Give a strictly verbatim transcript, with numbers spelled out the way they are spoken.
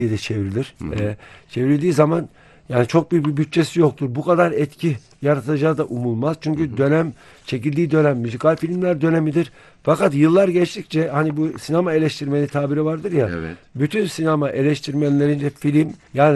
de çevrilir. Hı hı. Ee, çevrildiği zaman yani çok büyük bir bütçesi yoktur. Bu kadar etki yaratacağı da umulmaz. Çünkü Hı hı. dönem, çekildiği dönem müzikal filmler dönemidir. Fakat yıllar geçtikçe hani bu sinema eleştirmeni tabiri vardır ya. Evet. Bütün sinema eleştirmenlerince film yani